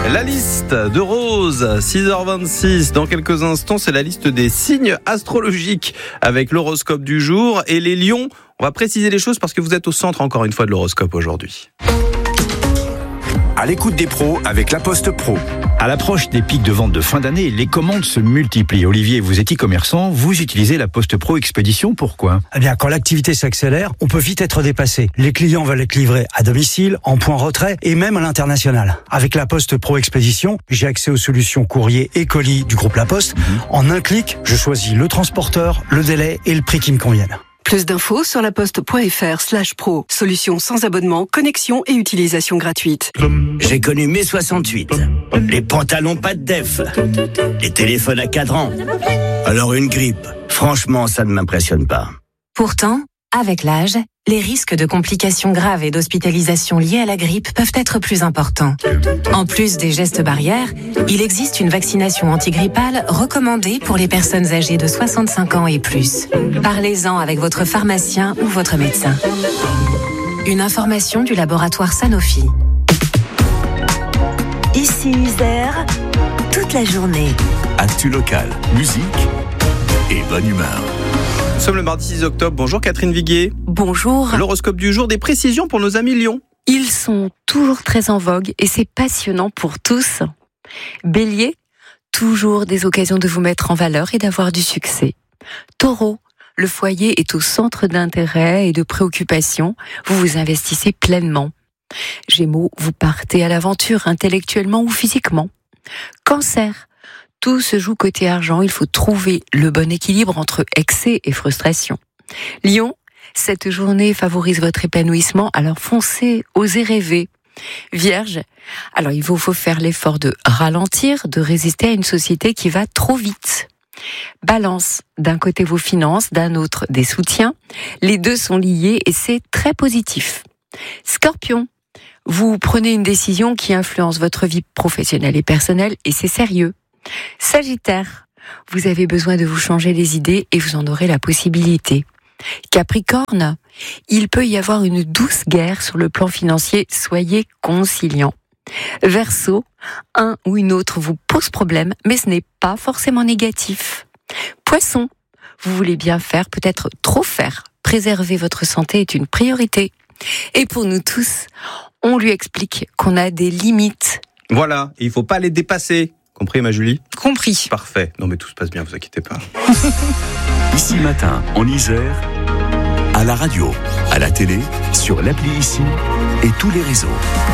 La liste de Rose, 6h26. Dans quelques instants, c'est la liste des signes astrologiques avec l'horoscope du jour. Et les lions, on va préciser les choses parce que vous êtes au centre encore une fois de l'horoscope aujourd'hui. À l'écoute des pros avec La Poste Pro. À l'approche des pics de vente de fin d'année, les commandes se multiplient. Olivier, vous êtes e-commerçant, vous utilisez La Poste Pro Expédition, pourquoi ? Eh bien, quand l'activité s'accélère, on peut vite être dépassé. Les clients veulent être livrés à domicile, en point retrait et même à l'international. Avec La Poste Pro Expédition, j'ai accès aux solutions courrier et colis du groupe La Poste. En un clic, je choisis le transporteur, le délai et le prix qui me conviennent. Plus d'infos sur laposte.fr/pro. Solution sans abonnement, connexion et utilisation gratuite. J'ai connu mai 68. Les pantalons pas de def. Les téléphones à cadran. Alors une grippe. Franchement, ça ne m'impressionne pas. Pourtant, avec l'âge, les risques de complications graves et d'hospitalisation liées à la grippe peuvent être plus importants. En plus des gestes barrières, il existe une vaccination antigrippale recommandée pour les personnes âgées de 65 ans et plus. Parlez-en avec votre pharmacien ou votre médecin. Une information du laboratoire Sanofi. Ici Isère, toute la journée. Actu locale, musique et bonne humeur. Nous sommes le mardi 6 octobre. Bonjour Catherine Viguier. Bonjour. L'horoscope du jour, des précisions pour nos amis lions. Ils sont toujours très en vogue et c'est passionnant pour tous. Bélier, toujours des occasions de vous mettre en valeur et d'avoir du succès. Taureau, le foyer est au centre d'intérêt et de préoccupation. Vous vous investissez pleinement. Gémeaux, vous partez à l'aventure intellectuellement ou physiquement. Cancer, tout se joue côté argent, il faut trouver le bon équilibre entre excès et frustration. Lion, cette journée favorise votre épanouissement, alors foncez, osez rêver. Vierge, alors il vous faut faire l'effort de ralentir, de résister à une société qui va trop vite. Balance, d'un côté vos finances, d'un autre des soutiens. Les deux sont liés et c'est très positif. Scorpion, vous prenez une décision qui influence votre vie professionnelle et personnelle et c'est sérieux. Sagittaire, vous avez besoin de vous changer les idées et vous en aurez la possibilité. Capricorne, il peut y avoir une douce guerre sur le plan financier, soyez conciliant. Verseau, un ou une autre vous pose problème, mais ce n'est pas forcément négatif. Poisson, vous voulez bien faire, peut-être trop faire. Préserver votre santé est une priorité. Et pour nous tous, on lui explique qu'on a des limites. Voilà, et il ne faut pas les dépasser. Compris, ma Julie ? Compris. Parfait. Non, mais tout se passe bien, vous inquiétez pas. Ici matin, en Isère, à la radio, à la télé, sur l'appli Ici et tous les réseaux.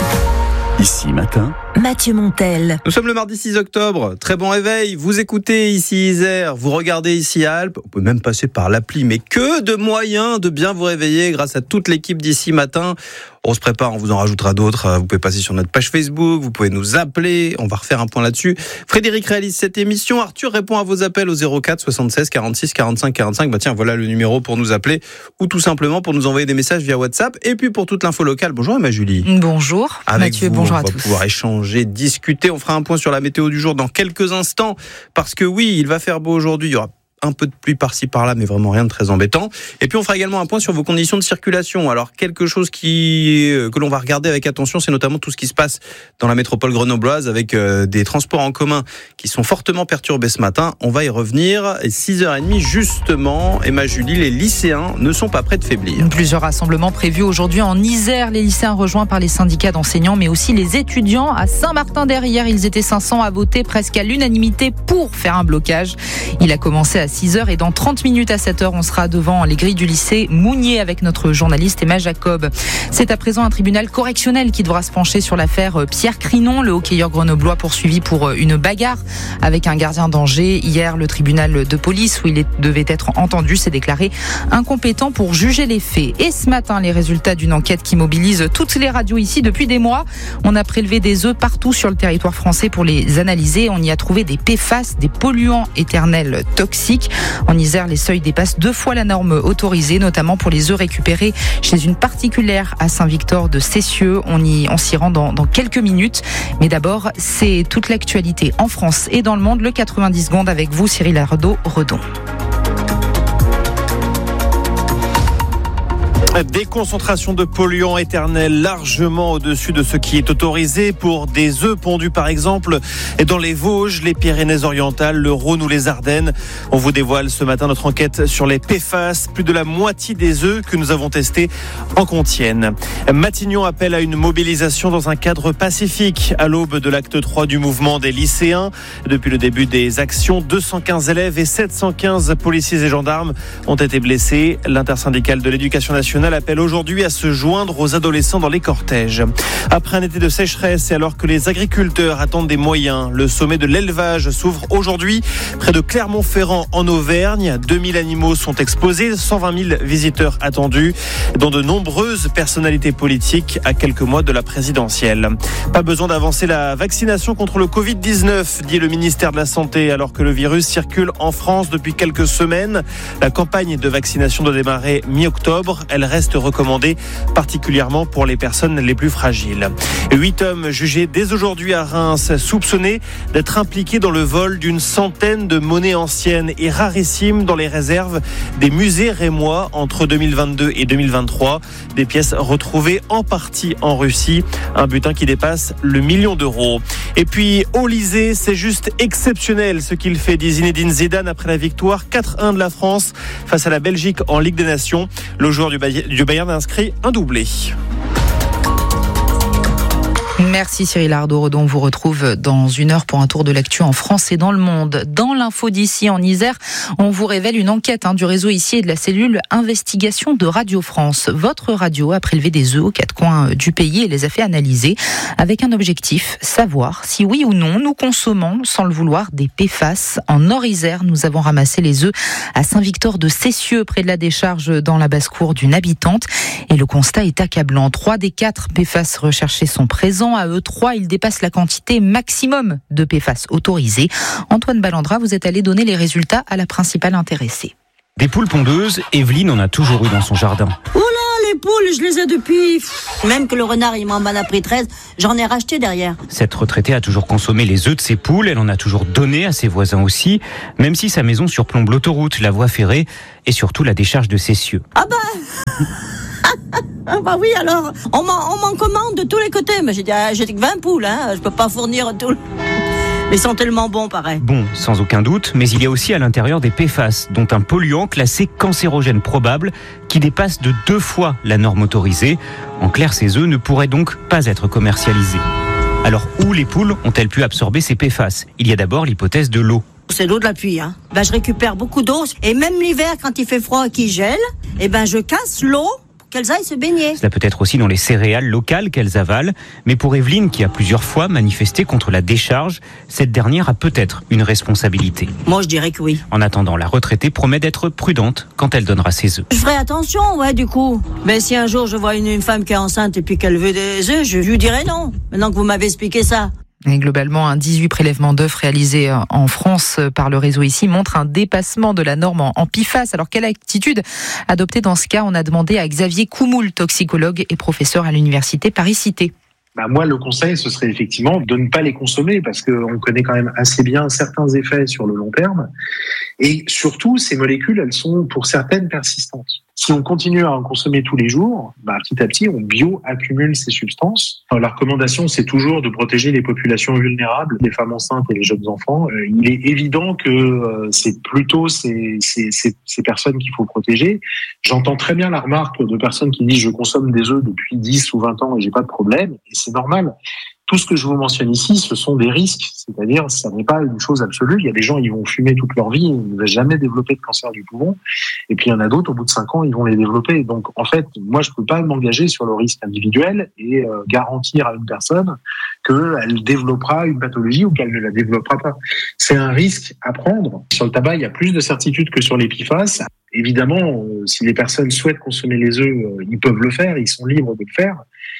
Ici matin, Mathieu Montel. Nous sommes le mardi 6 octobre. Très bon réveil. Vous écoutez Ici Isère, vous regardez Ici Alpes. On peut même passer par l'appli, mais que de moyens de bien vous réveiller grâce à toute l'équipe d'Ici Matin. On se prépare, on vous en rajoutera d'autres. Vous pouvez passer sur notre page Facebook, vous pouvez nous appeler. On va refaire un point là-dessus. Frédéric réalise cette émission. Arthur répond à vos appels au 04 76 46 45 45. Bah tiens, voilà le numéro pour nous appeler ou tout simplement pour nous envoyer des messages via WhatsApp. Et puis pour toute l'info locale, bonjour Emma Julie. Bonjour Avec Mathieu, vous, bonjour à tous. On va pouvoir échanger, discuter. On fera un point sur la météo du jour dans quelques instants. Parce que oui, il va faire beau aujourd'hui. Il y aura un peu de pluie par-ci par-là, mais vraiment rien de très embêtant. Et puis on fera également un point sur vos conditions de circulation. Alors quelque chose que l'on va regarder avec attention, c'est notamment tout ce qui se passe dans la métropole grenobloise avec des transports en commun qui sont fortement perturbés ce matin. On va y revenir. Et 6h30 justement, Emma Julie, les lycéens ne sont pas prêts de faiblir. Plusieurs rassemblements prévus aujourd'hui en Isère. Les lycéens rejoints par les syndicats d'enseignants, mais aussi les étudiants. À Saint-Martin-d'Her, ils étaient 500 à voter presque à l'unanimité pour faire un blocage. Il a commencé à 6h et dans 30 minutes à 7h, on sera devant les grilles du lycée Mounier avec notre journaliste Emma Jacob. C'est à présent un tribunal correctionnel qui devra se pencher sur l'affaire Pierre Crinon, le hockeyeur grenoblois poursuivi pour une bagarre avec un gardien d'Angers. Hier, le tribunal de police où il devait être entendu s'est déclaré incompétent pour juger les faits. Et ce matin, les résultats d'une enquête qui mobilise toutes les radios ici depuis des mois. On a prélevé des œufs partout sur le territoire français pour les analyser. On y a trouvé des PFAS, des polluants éternels toxiques. En Isère, les seuils dépassent 2 fois la norme autorisée, notamment pour les œufs récupérés chez une particulière à Saint-Victor de Cessieux. On s'y rend dans quelques minutes. Mais d'abord, c'est toute l'actualité en France et dans le monde. Le 90 secondes avec vous, Cyril Ardo-Redon. Des concentrations de polluants éternels largement au-dessus de ce qui est autorisé pour des œufs pondus par exemple dans les Vosges, les Pyrénées-Orientales, le Rhône ou les Ardennes. On vous dévoile ce matin notre enquête sur les PFAS. Plus de la moitié des œufs que nous avons testés en contiennent. Matignon appelle à une mobilisation dans un cadre pacifique à l'aube de l'acte 3 du mouvement des lycéens. Depuis le début des actions, 215 élèves et 715 policiers et gendarmes ont été blessés. L'intersyndicale de l'éducation nationale appelle aujourd'hui à se joindre aux adolescents dans les cortèges. Après un été de sécheresse et alors que les agriculteurs attendent des moyens, le sommet de l'élevage s'ouvre aujourd'hui près de Clermont-Ferrand en Auvergne. 2000 animaux sont exposés, 120 000 visiteurs attendus, dont de nombreuses personnalités politiques à quelques mois de la présidentielle. Pas besoin d'avancer la vaccination contre le Covid-19, dit le ministère de la Santé, alors que le virus circule en France depuis quelques semaines. La campagne de vaccination doit démarrer mi-octobre. Elle reste recommandée, particulièrement pour les personnes les plus fragiles. 8 hommes jugés dès aujourd'hui à Reims, soupçonnés d'être impliqués dans le vol d'une centaine de monnaies anciennes et rarissimes dans les réserves des musées rémois entre 2022 et 2023. Des pièces retrouvées en partie en Russie. Un butin qui dépasse le 1 million d'euros. Et puis, Olysée, c'est juste exceptionnel ce qu'il fait, dit Zinedine Zidane après la victoire 4-1 de la France face à la Belgique en Ligue des Nations. Le joueur du Bayern a inscrit un doublé. Merci Cyril Ardo-Redon. On vous retrouve dans 1 heure pour un tour de l'actu en France et dans le monde. Dans l'info d'ici en Isère, on vous révèle une enquête du réseau ici et de la cellule investigation de Radio France. Votre radio a prélevé des œufs aux 4 coins du pays et les a fait analyser avec un objectif, savoir si oui ou non nous consommons, sans le vouloir, des PFAS. En Nord-Isère, nous avons ramassé les œufs à Saint-Victor de Cessieux, près de la décharge dans la basse-cour d'une habitante. Et le constat est accablant. 3 des 4 PFAS recherchés sont présents. À eux 3, ils dépassent la quantité maximum de PFAS autorisée. Antoine Ballandra, vous êtes allé donner les résultats à la principale intéressée. Des poules pondeuses, Evelyne en a toujours eu dans son jardin. Oula, les poules, je les ai depuis... Même que le renard, il m'en a pris 13, j'en ai racheté derrière. Cette retraitée a toujours consommé les œufs de ses poules, elle en a toujours donné à ses voisins aussi, même si sa maison surplombe l'autoroute, la voie ferrée et surtout la décharge de Cessieux. Ah bah ah bah oui, alors, on m'en commande de tous les côtés. Mais j'ai que 20 poules, je peux pas fournir tout. Mais ils sont tellement bons, pareil. Bon, sans aucun doute, mais il y a aussi à l'intérieur des PFAS, dont un polluant classé cancérogène probable, qui dépasse de 2 fois la norme autorisée. En clair, ces œufs ne pourraient donc pas être commercialisés. Alors, où les poules ont-elles pu absorber ces PFAS ? Il y a d'abord l'hypothèse de l'eau. C'est l'eau de la pluie, je récupère beaucoup d'eau. Et même l'hiver, quand il fait froid et qu'il gèle, je casse l'eau qu'elles aillent se baigner. Cela peut être aussi dans les céréales locales qu'elles avalent. Mais pour Evelyne, qui a plusieurs fois manifesté contre la décharge, cette dernière a peut-être une responsabilité. Moi, je dirais que oui. En attendant, la retraitée promet d'être prudente quand elle donnera ses œufs. Je ferai attention, du coup. Mais si un jour je vois une femme qui est enceinte et puis qu'elle veut des œufs, je lui dirai non. Maintenant que vous m'avez expliqué ça. Et globalement, 18 prélèvements d'œufs réalisés en France par le réseau ici montrent un dépassement de la norme en PFAS. Alors, quelle attitude adopter dans ce cas ? On a demandé à Xavier Coumoul, toxicologue et professeur à l'université Paris-Cité. Moi, le conseil, ce serait effectivement de ne pas les consommer parce qu'on connaît quand même assez bien certains effets sur le long terme. Et surtout, ces molécules, elles sont pour certaines persistantes. Si on continue à en consommer tous les jours, petit à petit, on bioaccumule ces substances. La recommandation, c'est toujours de protéger les populations vulnérables, les femmes enceintes et les jeunes enfants. Il est évident que c'est plutôt ces personnes qu'il faut protéger. J'entends très bien la remarque de personnes qui disent « je consomme des œufs depuis 10 ou 20 ans et j'ai pas de problème ». Et c'est normal. Tout ce que je vous mentionne ici, ce sont des risques. C'est-à-dire, ça n'est pas une chose absolue. Il y a des gens, ils vont fumer toute leur vie, ils ne vont jamais développer de cancer du poumon. Et puis, il y en a d'autres, au bout de 5 ans, ils vont les développer. Donc, en fait, moi, je peux pas m'engager sur le risque individuel et garantir à une personne qu'elle développera une pathologie ou qu'elle ne la développera pas. C'est un risque à prendre. Sur le tabac, il y a plus de certitude que sur les PFAS. Évidemment, si les personnes souhaitent consommer les œufs, ils peuvent le faire, ils sont libres de le faire.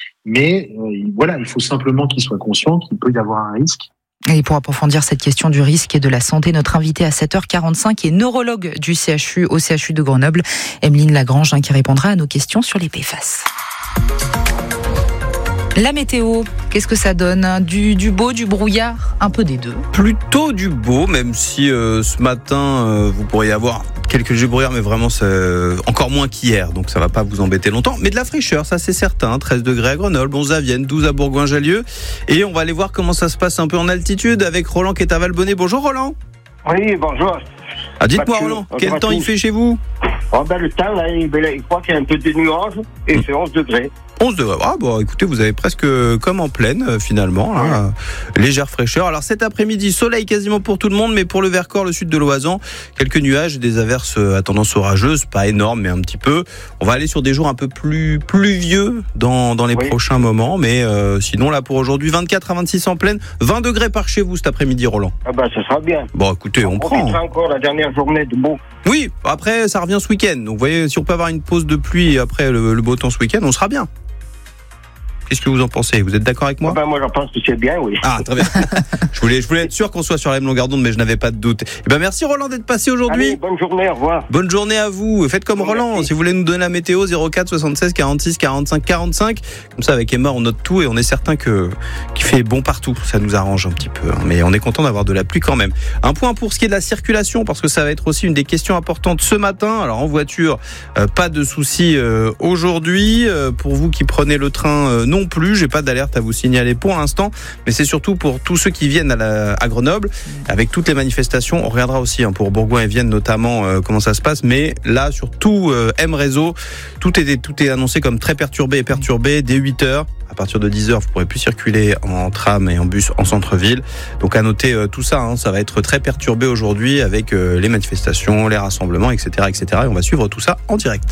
Mais il faut simplement qu'ils soient conscients qu'il peut y avoir un risque. Et pour approfondir cette question du risque et de la santé, notre invité à 7h45 est neurologue du CHU au CHU de Grenoble, Emeline Lagrange, qui répondra à nos questions sur les PFAS. La météo, qu'est-ce que ça donne ? Du beau, du brouillard, un peu des deux. Plutôt du beau, même si ce matin, vous pourriez avoir Quelques légers brouillards, mais vraiment c'est encore moins qu'hier, donc ça va pas vous embêter longtemps. Mais de la fraîcheur, ça c'est certain. 13 degrés à Grenoble, 11 à Vienne, 12 à Bourgoin-Jallieu. Et on va aller voir comment ça se passe un peu en altitude avec Roland qui est à Valbonnet. Bonjour Roland. Oui, bonjour. Ah, dites-moi Roland, quel temps il fait chez vous? Le temps, là, il croit qu'il y a un peu de nuages et il fait 11 degrés. 11 degrés. Ah bon, écoutez, vous avez presque comme en plaine finalement, hein, légère fraîcheur. Alors cet après-midi, soleil quasiment pour tout le monde, mais pour le Vercors, le sud de l'Oisans, quelques nuages et des averses à tendance orageuse, pas énorme, mais un petit peu. On va aller sur des jours un peu plus pluvieux dans les prochains moments, mais sinon là pour aujourd'hui, 24 à 26 en plaine, 20 degrés par chez vous cet après-midi, Roland. Ah bah ça sera bien. Bon, écoutez, on prend. On encore la dernière journée de beau. Oui, après ça revient ce week-end. Donc vous voyez, si on peut avoir une pause de pluie après le beau temps ce week-end, on sera bien. Qu'est-ce que vous en pensez? Vous êtes d'accord avec moi? Moi, j'en pense que c'est bien, oui. Ah, très bien. je voulais être sûr qu'on soit sur la même longueur d'onde, mais je n'avais pas de doute. Merci Roland d'être passé aujourd'hui. Allez, bonne journée, au revoir. Bonne journée à vous. Faites comme Roland. Merci. Si vous voulez nous donner la météo, 04 76 46 45 45. Comme ça, avec Emma, on note tout et on est certain qu'il fait bon partout. Ça nous arrange un petit peu, hein. Mais on est content d'avoir de la pluie quand même. Un point pour ce qui est de la circulation, parce que ça va être aussi une des questions importantes ce matin. Alors en voiture, pas de soucis aujourd'hui. Pour vous qui prenez le train, non plus. J'ai pas d'alerte à vous signaler pour l'instant, mais c'est surtout pour tous ceux qui viennent à Grenoble, avec toutes les manifestations. On regardera aussi pour Bourgoin et Vienne notamment comment ça se passe, mais là surtout M Réseau, tout est annoncé comme très perturbé dès 8h. À partir de 10h, vous pourrez plus circuler en tram et en bus en centre-ville. Donc à noter tout ça, hein, ça va être très perturbé aujourd'hui avec les manifestations, les rassemblements, etc., etc. Et on va suivre tout ça en direct.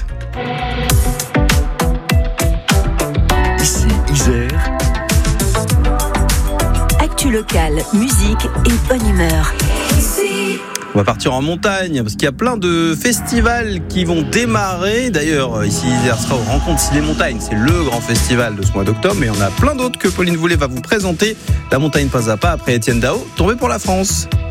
Actu locale, musique et bonne humeur. On va partir en montagne parce qu'il y a plein de festivals qui vont démarrer. D'ailleurs, ici, Isère sera aux Rencontres Ciné Montagne. C'est le grand festival de ce mois d'octobre. Mais il y en a plein d'autres que Pauline Voulet va vous présenter. La montagne pas à pas après Étienne Dao, Tombé pour la France.